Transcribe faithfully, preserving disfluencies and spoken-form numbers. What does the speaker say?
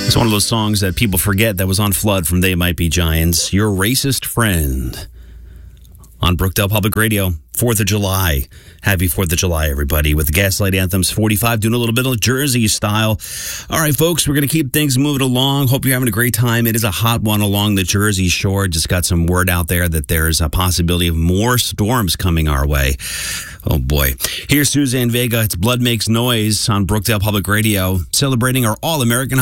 It's one of those songs that people forget that was on Flood from They Might Be Giants. Your Racist Friend on Brookdale Public Radio. fourth of July. Happy fourth of July, everybody. With the Gaslight Anthems forty-five, doing a little bit of Jersey style. All right, folks, we're going to keep things moving along. Hope you're having a great time. It is a hot one along the Jersey Shore. Just got some word out there that there's a possibility of more storms coming our way. Oh, boy. Here's Suzanne Vega. It's Blood Makes Noise on Brookdale Public Radio, celebrating our All-American